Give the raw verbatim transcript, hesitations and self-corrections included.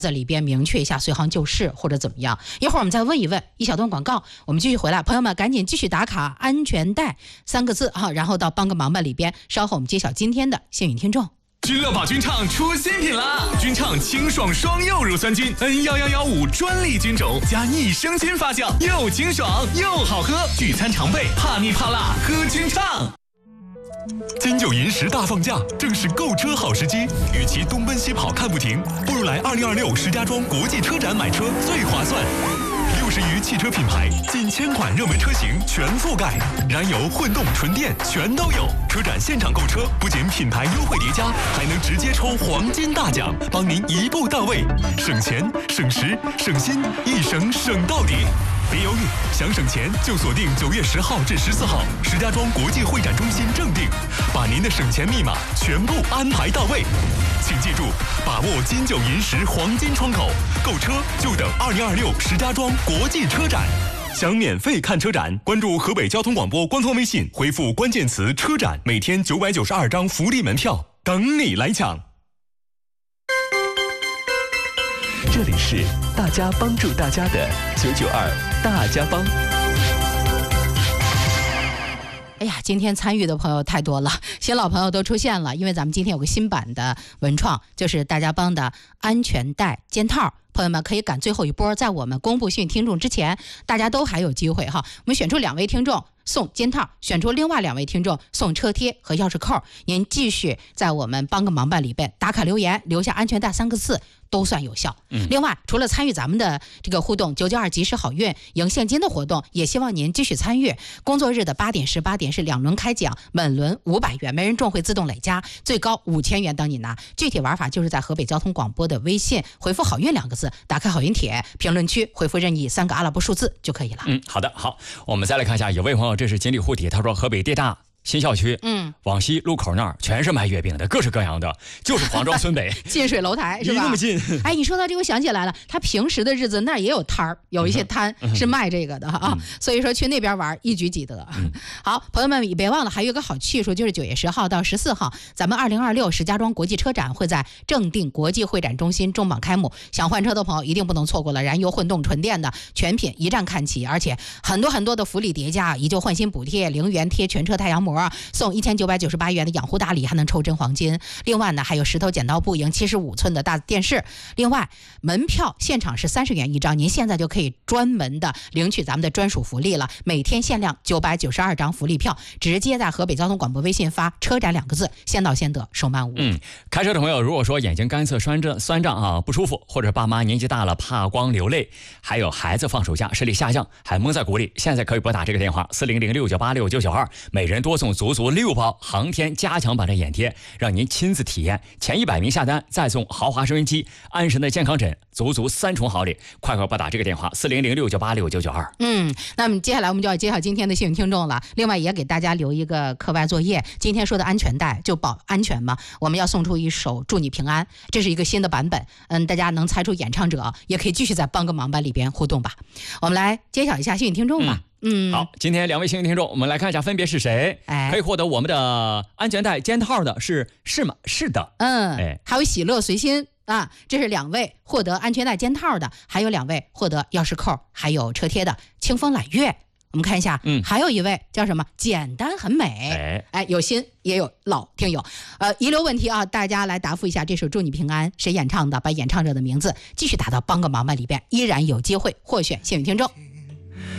在里边明确一下随行就市或者怎么样。一会儿我们再问一问，一小段广告，我们继续回来。朋友们赶紧继续打卡安全带三个字啊，然后到帮个忙吧里边，稍后我们揭晓今天的幸运听众。 君乐宝君畅出新品啦！君畅清爽双柚乳酸菌 N 一一一五专利菌种加益生菌发酵，又清爽又好喝，聚餐常备，怕腻怕辣喝君畅。金九银十大放假，正是购车好时机。与其东奔西跑看不停，不如来二零二六石家庄国际车展买车最划算。六十余汽车品牌，近千款热门车型全覆盖，燃油、混动、纯电全都有。车展现场购车，不仅品牌优惠叠加，还能直接抽黄金大奖，帮您一步到位，省钱、省时、省心，一省省到底。别犹豫，想省钱就锁定九月十号至十四号石家庄国际会展中心正定，把您的省钱密码全部安排到位。请记住，把握金九银十黄金窗口，购车就等二零二六石家庄国际车展。想免费看车展，关注河北交通广播官方微信，回复关键词“车展”，每天九百九十二张福利门票等你来抢。 这里是大家帮助大家的九九二大家帮。 哎呀，今天参与的朋友太多了，新老朋友都出现了，因为咱们今天有个新版的文创，就是大家帮的安全带肩套。朋友们可以赶最后一波，在我们公布幸运听众之前，大家都还有机会哈。我们选出两位听众送肩套，选出另外两位听众送车贴和钥匙扣。您继续在我们帮个忙吧里边打卡留言，留下安全带三个字都算有效。嗯，另外除了参与咱们的这个互动九九二及时好运赢现金的活动，也希望您继续参与。工作日的八点十八点是两轮开奖，每轮五百元，每人中会自动累加，最高五千元等你拿。具体玩法就是在河北交通广播的微信回复好运两个字，打开好运帖，评论区回复任意三个阿拉伯数字就可以了。 嗯，好的，好，我们再来看一下，有位朋友这是锦鲤护体，他说河北地大新校区，嗯，往西路口那儿全是卖月饼的，各式各样的，就是黄庄村北近水楼台是吧？ 离那么近。 哎，你说到这个我想起来了，他平时的日子那儿也有摊儿，有一些摊是卖这个的啊，嗯、所以说去那边玩一举几得。嗯、好，朋友们别忘了，还有一个好去处，就是九月十号到十四号，咱们二零二六石家庄国际车展会在正定国际会展中心重磅开幕，想换车的朋友一定不能错过了，燃油、混动、纯电的全品一站看齐，而且很多很多的福利叠加，以旧换新补贴、零元贴全车太阳膜。送一千九百九十八元的养护大礼，还能抽真黄金。另外呢，还有石头剪刀布赢七十五寸的大电视。另外，门票现场是三十元一张，您现在就可以专门的领取咱们的专属福利了，每天限量九百九十二张福利票，直接在河北交通广播微信发车展两个字，先到先得，手慢无。 嗯，开车的朋友，如果说眼睛干涩、酸胀、酸胀啊不舒服，或者爸妈年纪大了怕光流泪，还有孩子放暑假视力下降还蒙在鼓里，现在可以拨打这个电话四零零六九八六九九二，每人多送足足六包航天加强版的眼贴，让您亲自体验。前一百名下单再送豪华收音机、安神的健康枕，足足三重好礼。快快拨打这个电话四零零六九八六九九二。 嗯，那么接下来我们就要揭晓今天的幸运听众了。另外也给大家留一个课外作业，今天说的安全带就保安全嘛，我们要送出一首祝你平安，这是一个新的版本。嗯，大家能猜出演唱者，也可以继续在帮个忙吧里边互动吧。我们来揭晓一下幸运听众吧。嗯嗯，好，今天两位幸运听众，我们来看一下分别是谁。哎，可以获得我们的安全带肩套的是是吗？是的， 嗯，哎，还有喜乐随心啊，这是两位获得安全带肩套的，还有两位获得钥匙扣还有车贴的清风揽月。我们看一下，嗯，还有一位叫什么？简单很美，哎，哎，有新也有老听友，呃，遗留问题啊，大家来答复一下，这首祝你平安谁演唱的？把演唱者的名字继续打到帮个忙吧里边，依然有机会获选幸运听众。